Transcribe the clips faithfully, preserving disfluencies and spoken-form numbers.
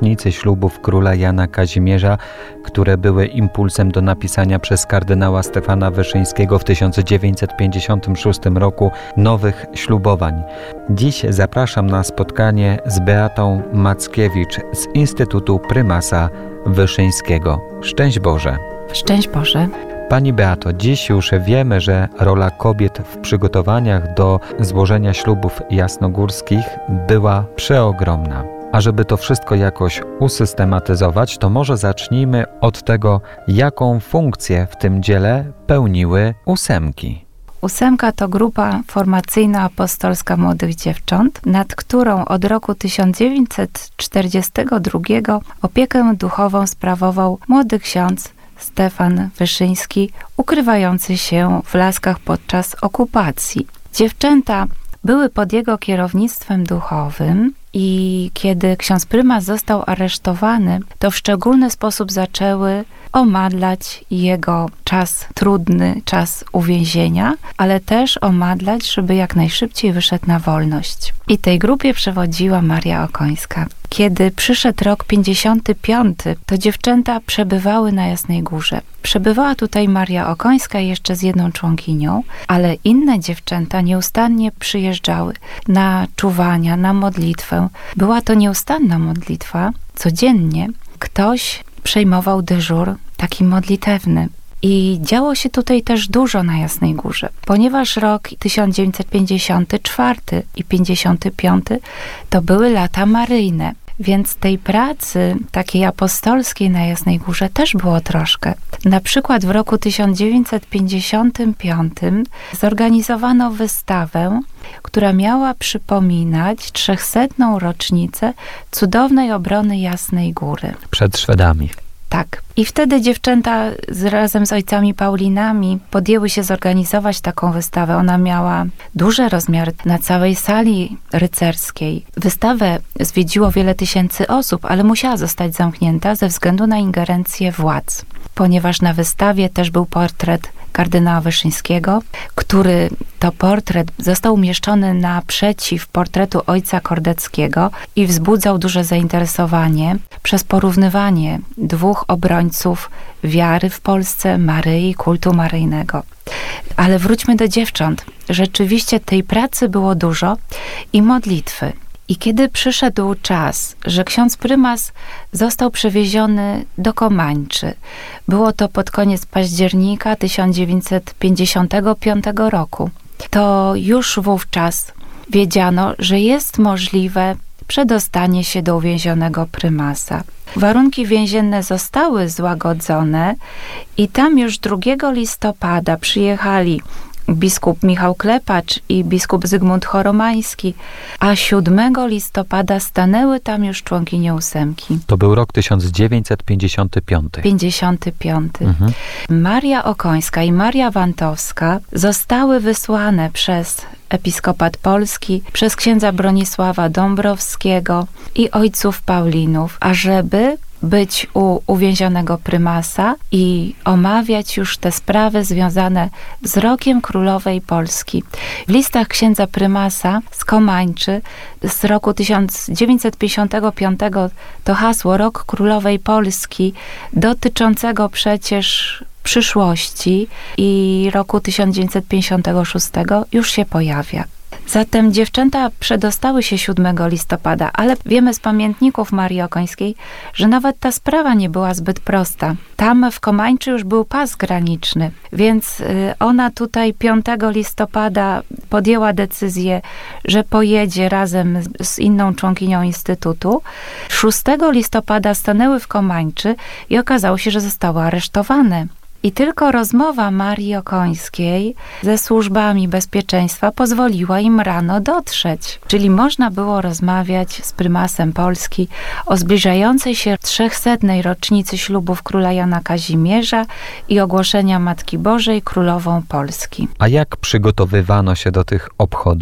rocznicy ślubów króla Jana Kazimierza, które były impulsem do napisania przez kardynała Stefana Wyszyńskiego w tysiąc dziewięćset pięćdziesiątym szóstym roku nowych ślubowań. Dziś zapraszam na spotkanie z Beatą Mackiewicz z Instytutu Prymasa Wyszyńskiego. Szczęść Boże! Szczęść Boże! Pani Beato, dziś już wiemy, że rola kobiet w przygotowaniach do złożenia ślubów jasnogórskich była przeogromna. A żeby to wszystko jakoś usystematyzować, to może zacznijmy od tego, jaką funkcję w tym dziele pełniły ósemki. Ósemka to grupa formacyjno-apostolska młodych dziewcząt, nad którą od roku tysiąc dziewięćset czterdziestego drugiego opiekę duchową sprawował młody ksiądz Stefan Wyszyński, ukrywający się w Laskach podczas okupacji. Dziewczęta były pod jego kierownictwem duchowym i kiedy ksiądz prymas został aresztowany, to w szczególny sposób zaczęły omadlać jego czas trudny, czas uwięzienia, ale też omadlać, żeby jak najszybciej wyszedł na wolność. I tej grupie przewodziła Maria Okońska. Kiedy przyszedł rok pięćdziesiąty piąty, to dziewczęta przebywały na Jasnej Górze. Przebywała tutaj Maria Okońska jeszcze z jedną członkinią, ale inne dziewczęta nieustannie przyjeżdżały na czuwania, na modlitwę. Była to nieustanna modlitwa. Codziennie ktoś przejmował dyżur taki modlitewny. I działo się tutaj też dużo na Jasnej Górze, ponieważ rok tysiąc dziewięćset pięćdziesiąty czwarty i pięćdziesiąty piąty to były lata maryjne. Więc tej pracy takiej apostolskiej na Jasnej Górze też było troszkę. Na przykład w roku tysiąc dziewięćset pięćdziesiątym piątym zorganizowano wystawę, która miała przypominać trzechsetną rocznicę cudownej obrony Jasnej Góry. Przed Szwedami. Tak. I wtedy dziewczęta z, razem z ojcami Paulinami podjęły się zorganizować taką wystawę. Ona miała duże rozmiary na całej sali rycerskiej. Wystawę zwiedziło wiele tysięcy osób, ale musiała zostać zamknięta ze względu na ingerencję władz. Ponieważ na wystawie też był portret kardynała Wyszyńskiego, który to portret został umieszczony naprzeciw portretu ojca Kordeckiego i wzbudzał duże zainteresowanie przez porównywanie dwóch obrońców wiary w Polsce, Maryi, kultu maryjnego. Ale wróćmy do dziewcząt. Rzeczywiście tej pracy było dużo i modlitwy. I kiedy przyszedł czas, że ksiądz prymas został przewieziony do Komańczy, było to pod koniec października tysiąc dziewięćset pięćdziesiątego piątego roku, to już wówczas wiedziano, że jest możliwe przedostanie się do uwięzionego prymasa. Warunki więzienne zostały złagodzone i tam już drugiego listopada przyjechali biskup Michał Klepacz i biskup Zygmunt Choromański, a siódmego listopada stanęły tam już członkinie ósemki. To był rok tysiąc dziewięćset pięćdziesiąty piąty. pięćdziesiąty piąty. Mhm. Maria Okońska i Maria Wantowska zostały wysłane przez episkopat polski, przez księdza Bronisława Dąbrowskiego i ojców Paulinów, ażeby być u uwięzionego prymasa i omawiać już te sprawy związane z rokiem królowej Polski. W listach księdza prymasa z Komańczy z roku tysiąc dziewięćset pięćdziesiątego piątego to hasło Rok Królowej Polski, dotyczącego przecież przyszłości i roku tysiąc dziewięćset pięćdziesiątego szóstego już się pojawia. Zatem dziewczęta przedostały się siódmego listopada, ale wiemy z pamiętników Marii Okońskiej, że nawet ta sprawa nie była zbyt prosta. Tam w Komańczy już był pas graniczny, więc ona tutaj piątego listopada podjęła decyzję, że pojedzie razem z inną członkinią Instytutu. szóstego listopada stanęły w Komańczy i okazało się, że zostały aresztowane. I tylko rozmowa Marii Okońskiej ze służbami bezpieczeństwa pozwoliła im rano dotrzeć. Czyli można było rozmawiać z prymasem Polski o zbliżającej się trzechsetnej rocznicy ślubów króla Jana Kazimierza i ogłoszenia Matki Bożej królową Polski. A jak przygotowywano się do tych obchodów?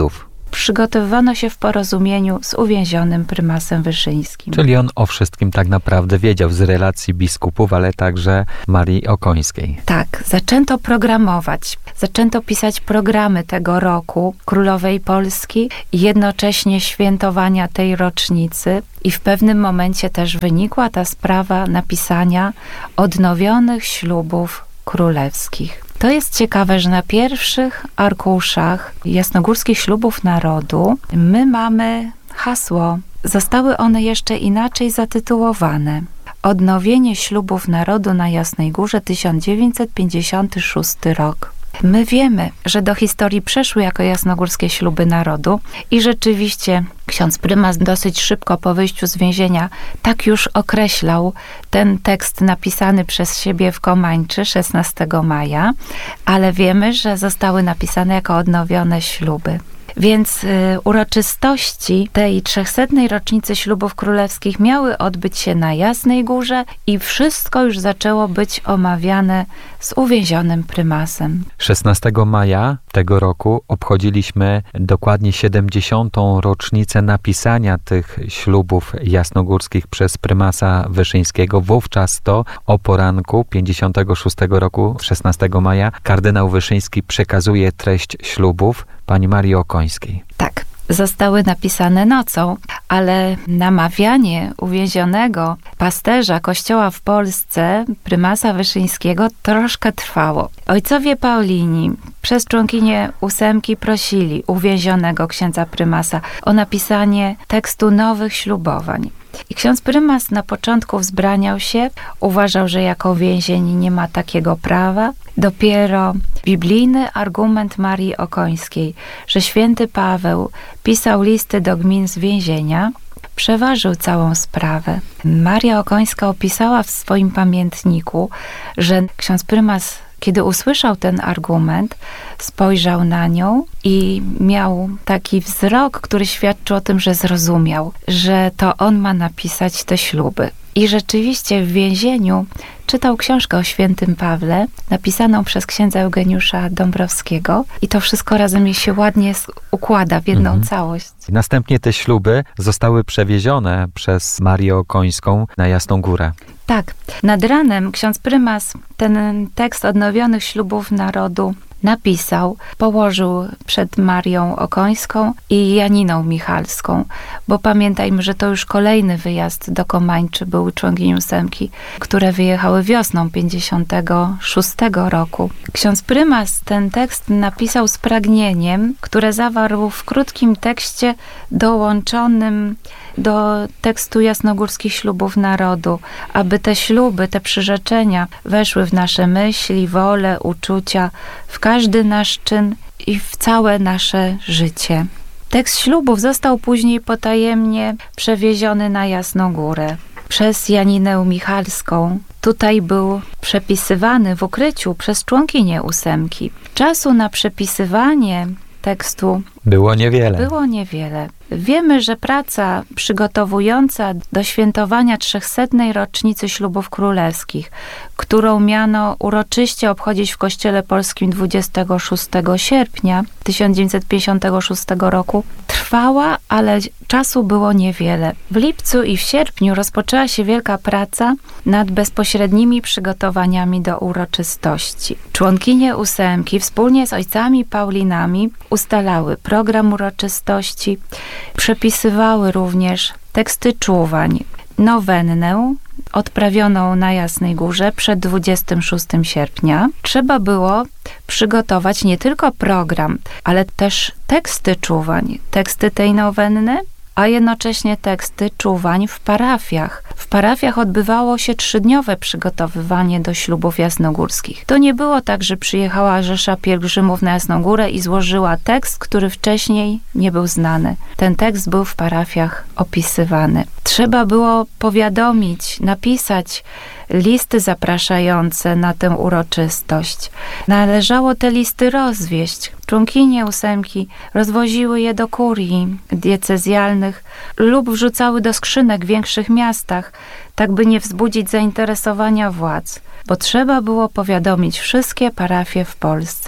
przygotowywano się w porozumieniu z uwięzionym prymasem wyszyńskim. Czyli on o wszystkim tak naprawdę wiedział z relacji biskupów, ale także Marii Okońskiej. Tak, zaczęto programować. Zaczęto pisać programy tego roku Królowej Polski i jednocześnie świętowania tej rocznicy. I w pewnym momencie też wynikła ta sprawa napisania odnowionych ślubów królewskich. To jest ciekawe, że na pierwszych arkuszach jasnogórskich ślubów narodu my mamy hasło. Zostały one jeszcze inaczej zatytułowane. Odnowienie ślubów narodu na Jasnej Górze tysiąc dziewięćset pięćdziesiąty szósty rok. My wiemy, że do historii przeszły jako jasnogórskie śluby narodu i rzeczywiście ksiądz prymas dosyć szybko po wyjściu z więzienia tak już określał ten tekst napisany przez siebie w Komańczy szesnastego maja, ale wiemy, że zostały napisane jako odnowione śluby. Więc y, uroczystości tej trzechsetnej rocznicy ślubów królewskich miały odbyć się na Jasnej Górze i wszystko już zaczęło być omawiane z uwięzionym prymasem. szesnastego maja tego roku obchodziliśmy dokładnie siedemdziesiątą rocznicę napisania tych ślubów jasnogórskich przez prymasa Wyszyńskiego. Wówczas to o poranku pięćdziesiątego szóstego roku, szesnastego maja, kardynał Wyszyński przekazuje treść ślubów pani Marii Okońskiej. Tak, zostały napisane nocą, ale namawianie uwięzionego pasterza kościoła w Polsce, prymasa Wyszyńskiego, troszkę trwało. Ojcowie Paulini przez członkinię ósemki prosili uwięzionego księdza prymasa o napisanie tekstu nowych ślubowań. I ksiądz prymas na początku wzbraniał się, uważał, że jako więzień nie ma takiego prawa. Dopiero biblijny argument Marii Okońskiej, że święty Paweł pisał listy do gmin z więzienia, przeważył całą sprawę. Maria Okońska opisała w swoim pamiętniku, że ksiądz prymas, kiedy usłyszał ten argument, spojrzał na nią i miał taki wzrok, który świadczył o tym, że zrozumiał, że to on ma napisać te śluby. I rzeczywiście w więzieniu czytał książkę o świętym Pawle, napisaną przez księdza Eugeniusza Dąbrowskiego i to wszystko razem mi się ładnie układa w jedną mhm. całość. Następnie te śluby zostały przewiezione przez Marię Okońską na Jasną Górę. Tak. Nad ranem ksiądz prymas ten tekst odnowionych ślubów narodu napisał, położył przed Marią Okońską i Janiną Michalską, bo pamiętajmy, że to już kolejny wyjazd do Komańczy był członkini ósemki, które wyjechały wiosną pięćdziesiątego szóstego roku. Ksiądz prymas ten tekst napisał z pragnieniem, które zawarł w krótkim tekście dołączonym do tekstu jasnogórskich ślubów narodu, aby te śluby, te przyrzeczenia weszły w nasze myśli, wolę, uczucia, w każdy nasz czyn i w całe nasze życie. Tekst ślubów został później potajemnie przewieziony na Jasną Górę przez Janinę Michalską. Tutaj był przepisywany w ukryciu przez członkinię ósemki. Czasu na przepisywanie tekstu było niewiele. Było niewiele. Wiemy, że praca przygotowująca do świętowania trzechsetnej rocznicy ślubów królewskich, którą miano uroczyście obchodzić w Kościele Polskim dwudziestego szóstego sierpnia tysiąc dziewięćset pięćdziesiątego szóstego roku, trwała, ale czasu było niewiele. W lipcu i w sierpniu rozpoczęła się wielka praca nad bezpośrednimi przygotowaniami do uroczystości. Członkinie ósemki wspólnie z ojcami Paulinami ustalały program uroczystości, przepisywały również teksty czuwań, nowennę odprawioną na Jasnej Górze przed dwudziestego szóstego sierpnia. Trzeba było przygotować nie tylko program, ale też teksty czuwań, teksty tej nowenny, a jednocześnie teksty czuwań w parafiach. W parafiach odbywało się trzydniowe przygotowywanie do ślubów jasnogórskich. To nie było tak, że przyjechała rzesza pielgrzymów na Jasną Górę i złożyła tekst, który wcześniej nie był znany. Ten tekst był w parafiach opisywany. Trzeba było powiadomić, napisać listy zapraszające na tę uroczystość. Należało te listy rozwieść. Członkinie ósemki rozwoziły je do kurii diecezjalnych lub wrzucały do skrzynek w większych miastach, tak by nie wzbudzić zainteresowania władz, bo trzeba było powiadomić wszystkie parafie w Polsce.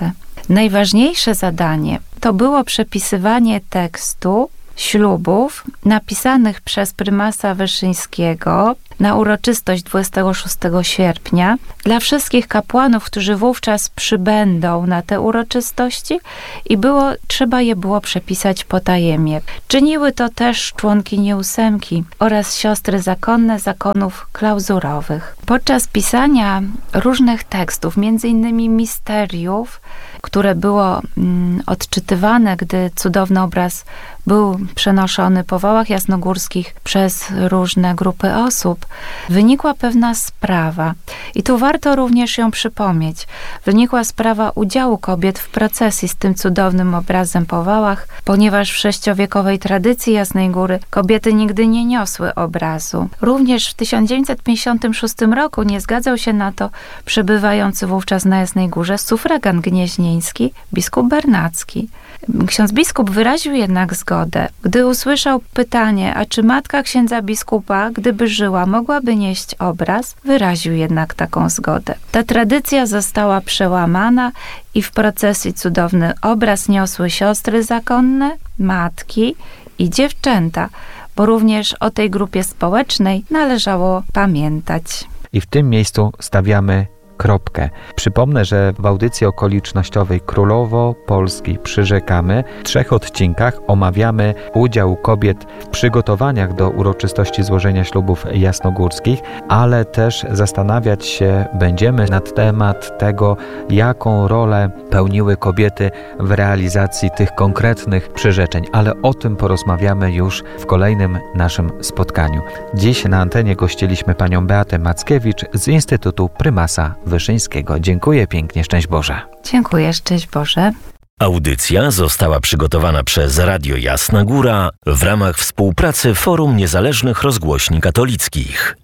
Najważniejsze zadanie to było przepisywanie tekstu ślubów napisanych przez prymasa Wyszyńskiego na uroczystość dwudziestego szóstego sierpnia dla wszystkich kapłanów, którzy wówczas przybędą na te uroczystości i było, trzeba je było przepisać potajemnie. Czyniły to też członkini ósemki oraz siostry zakonne zakonów klauzurowych. Podczas pisania różnych tekstów, między innymi misteriów, które było mm, odczytywane, gdy cudowny obraz był przenoszony po wałach jasnogórskich przez różne grupy osób, wynikła pewna sprawa. I tu warto również ją przypomnieć. Wynikła sprawa udziału kobiet w procesji z tym cudownym obrazem po wałach, ponieważ w sześciowiekowej tradycji Jasnej Góry kobiety nigdy nie niosły obrazu. Również w tysiąc dziewięćset pięćdziesiątym szóstym roku nie zgadzał się na to przebywający wówczas na Jasnej Górze sufragan gnieźnieński, biskup Bernacki. Ksiądz biskup wyraził jednak zgodę, gdy usłyszał pytanie, a czy matka księdza biskupa, gdyby żyła, mogłaby nieść obraz, wyraził jednak taką zgodę. Ta tradycja została przełamana i w procesji cudowny obraz niosły siostry zakonne, matki i dziewczęta, bo również o tej grupie społecznej należało pamiętać. I w tym miejscu stawiamy kropkę. Przypomnę, że w audycji okolicznościowej Królowo Polski przyrzekamy w trzech odcinkach omawiamy udział kobiet w przygotowaniach do uroczystości złożenia ślubów jasnogórskich, ale też zastanawiać się będziemy nad temat tego, jaką rolę pełniły kobiety w realizacji tych konkretnych przyrzeczeń, ale o tym porozmawiamy już w kolejnym naszym spotkaniu. Dziś na antenie gościliśmy panią Beatę Mackiewicz z Instytutu Prymasa Wyszyńskiego. Dziękuję pięknie, szczęść Boże. Dziękuję, szczęść Boże. Audycja została przygotowana przez Radio Jasna Góra w ramach współpracy Forum Niezależnych Rozgłośni Katolickich.